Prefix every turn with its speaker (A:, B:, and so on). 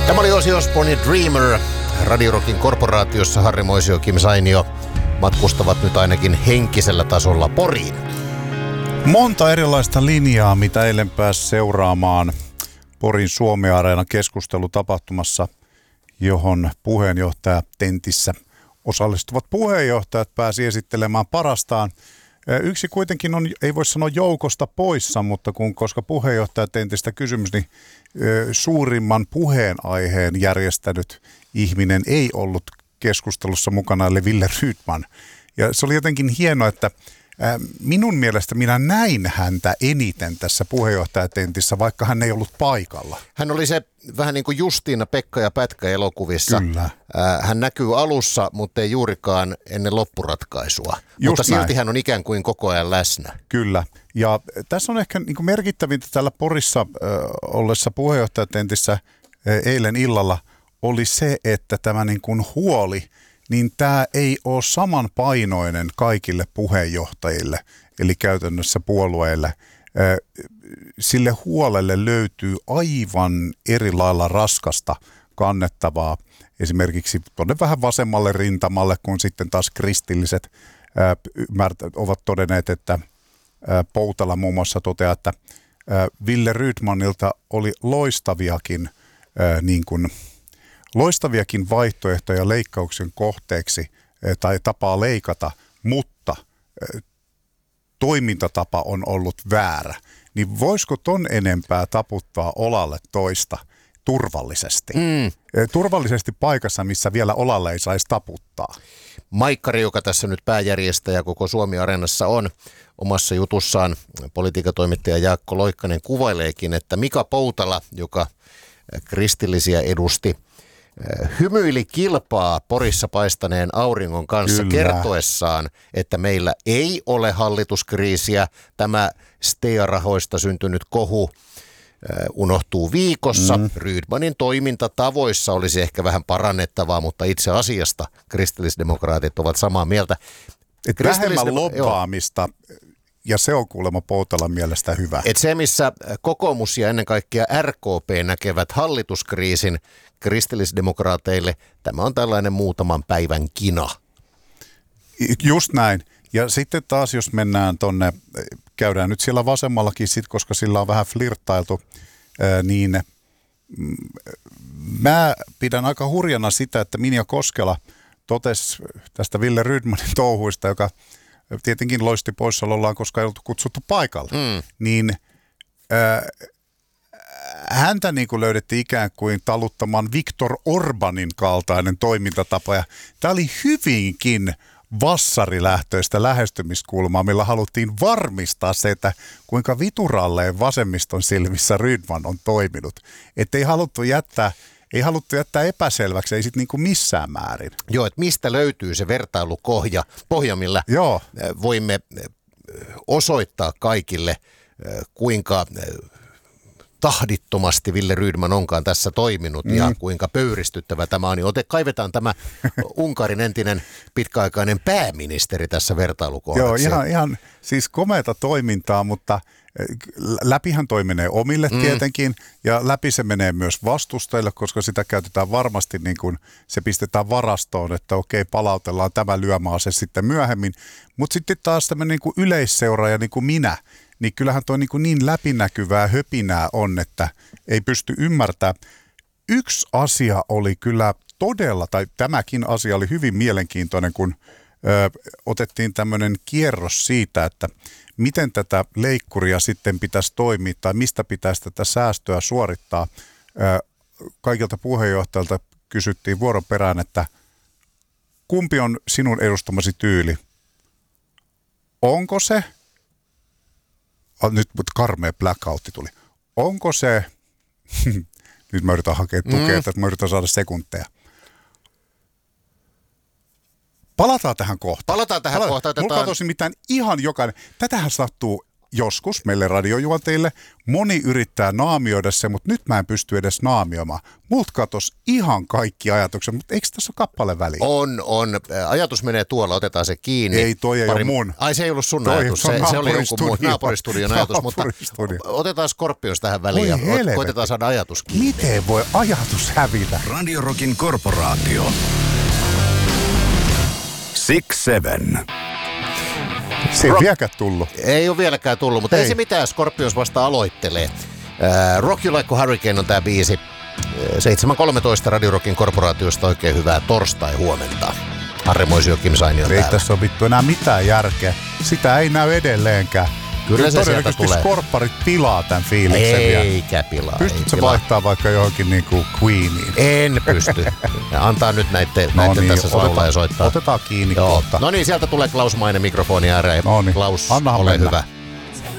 A: Tämä oli Ozzy Osbourne Dreamer. Radio Rockin korporaatiossa Harri Moisio, Kim Sainio matkustavat nyt ainakin henkisellä tasolla Poriin.
B: Monta erilaista linjaa, mitä eilen pääsi seuraamaan Porin Suomi-areenan keskustelutapahtumassa, johon puheenjohtajatentissä osallistuvat puheenjohtajat pääsi esittelemään parastaan. Yksi kuitenkin on, ei voi sanoa joukosta poissa, mutta koska puheenjohtajatentistä kysymys, niin suurimman puheenaiheen järjestänyt ihminen ei ollut keskustelussa mukana, eli Wille Rydman. Ja se oli jotenkin hienoa, että minun mielestä minä näin häntä eniten tässä puheenjohtajatentissä, vaikka hän ei ollut paikalla.
A: Hän oli se vähän niin kuin Justiina, Pekka ja Pätkä elokuvissa.
B: Kyllä.
A: Hän näkyy alussa, mutta ei juurikaan ennen loppuratkaisua.
B: Just
A: mutta silti
B: näin.
A: hän on ikään kuin koko ajan läsnä.
B: Kyllä. Ja tässä on ehkä niin kuin merkittävintä täällä Porissa ollessa puheenjohtajatentissä eilen illalla oli se, että tämä niin kuin huoli, niin tämä ei ole samanpainoinen kaikille puheenjohtajille, eli käytännössä puolueille. Sille huolelle löytyy aivan eri lailla raskasta kannettavaa, esimerkiksi tuonne vähän vasemmalle rintamalle, kun sitten taas kristilliset ovat todenneet, että Poutala muun muassa toteaa, että Wille Rydmanilta oli loistaviakin vaihtoehtoja leikkauksen kohteeksi tai tapaa leikata, mutta toimintatapa on ollut väärä. Niin voisiko ton enempää taputtaa olalle toista turvallisesti? Turvallisesti paikassa, missä vielä olalle ei saisi taputtaa.
A: Maikkari, joka tässä nyt pääjärjestäjä koko Suomi-areenassa on, omassa jutussaan politiikatoimittaja Jaakko Loikkanen kuvaileekin, että Mika Poutala, joka kristillisiä edusti, hymyili kilpaa Porissa paistaneen auringon kanssa. Kyllä. Kertoessaan, että meillä ei ole hallituskriisiä. Tämä STEA-rahoista syntynyt kohu unohtuu viikossa. Rydmanin toimintatavoissa olisi ehkä vähän parannettavaa, mutta itse asiasta kristillisdemokraatit ovat samaa mieltä.
B: Vähemmän lobbaamista. Ja se on kuulemma Poutalan mielestä hyvä.
A: Et se, missä kokoomus ja ennen kaikkea RKP näkevät hallituskriisin kristillisdemokraateille, tämä on tällainen muutaman päivän kina.
B: Just näin. Ja sitten taas, jos mennään tonne, käydään nyt siellä vasemmallakin, koska sillä on vähän flirttailtu, niin mä pidän aika hurjana sitä, että Minja Koskela totesi tästä Wille Rydmanin touhuista, joka tietenkin loisti poissaolollaan, koska ei oltu kutsuttu paikalle, niin häntä niin kuin löydettiin ikään kuin taluttamaan Viktor Orbanin kaltainen toimintatapa. Ja tämä oli hyvinkin vassarilähtöistä lähestymiskulmaa, millä haluttiin varmistaa se, että kuinka vituralleen vasemmiston silmissä Rydman on toiminut. Että ei haluttu jättää epäselväksi, ei sitten niinku missään määrin.
A: Joo, että mistä löytyy se vertailupohja, millä voimme osoittaa kaikille, kuinka tahdittomasti Wille Rydman onkaan tässä toiminut ja kuinka pöyristyttävä tämä on. Kaivetaan tämä Unkarin entinen pitkäaikainen pääministeri tässä vertailukohdaksi.
B: Joo, ihan siis komeata toimintaa, mutta läpihän toi menee omille tietenkin ja läpi se menee myös vastustajille, koska sitä käytetään varmasti niin kuin se pistetään varastoon, että okei, palautellaan tämä lyömäase sitten myöhemmin. Mutta sitten taas tämmöinen niin kuin yleisseuraaja niin kuin minä, niin kyllähän toi niin läpinäkyvää höpinää on, että ei pysty ymmärtämään. Yksi asia oli kyllä todella, tai tämäkin asia oli hyvin mielenkiintoinen, kun otettiin tämmöinen kierros siitä, että miten tätä leikkuria sitten pitäisi toimia tai mistä pitäisi tätä säästöä suorittaa. Kaikilta puheenjohtajalta kysyttiin vuoron perään, että kumpi on sinun edustamasi tyyli? Onko se, nyt karmea blackoutti tuli, onko se, nyt mä yritän hakea tukea, että mä yritän saada sekunteja. Palataan tähän kohtaan.
A: Mulla
B: Mulla tosi mitään ihan jokainen. Tätähän sattuu joskus meille radiojuonteille moni yrittää naamioida se, mutta nyt mä en pysty edes naamioimaan. Multa katos ihan kaikki ajatukset, mutta eikö tässä ole kappale väliä?
A: On. Ajatus menee tuolla, otetaan se kiinni.
B: Ei, toi ei ole mun.
A: Ai, se ei ollut sun ajatus, se oli jonkun muun naapuristudion ajatus, mutta otetaan Scorpions tähän väliin ja koitetaan saada ajatus kiinni.
B: Miten voi ajatus hävitä?
C: Radio Rockin korporaatio. 6-7.
B: Se ei vieläkään tullut.
A: Ei ole vieläkään tullut, mutta ei se mitään. Scorpions vasta aloittelee. Rock You Like a Hurricane on tää biisi. 7.13 Radio Rockin korporaatiosta oikein hyvää torstai-huomenta. Harri Moisio, Kim Sainio täällä.
B: Ei tässä ole vittu enää mitään järkeä. Sitä ei näy edelleenkään.
A: Kyllä se sieltä tulee.
B: Skorpparit pilaa tämän fiiliksen vielä.
A: Eikä pilaa.
B: Pystytkö vaihtaa vaikka johonkin niinku Queeniin?
A: En pysty. Antaa nyt näitten tässä laulaa ja soittaa.
B: Otetaan kiinni kohta.
A: No niin, sieltä tulee Klaus Maine mikrofoni ääreen.
B: No niin,
A: Klaus, ole hyvä.